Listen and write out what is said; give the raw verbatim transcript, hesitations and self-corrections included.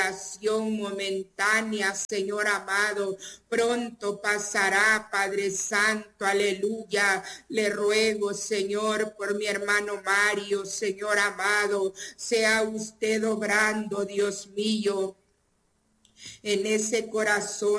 tribulación momentánea, Señor amado, pronto pasará, Padre Santo, aleluya. Le ruego, Señor, por mi hermano Mario, Señor amado, sea usted obrando, Dios mío, en ese corazón,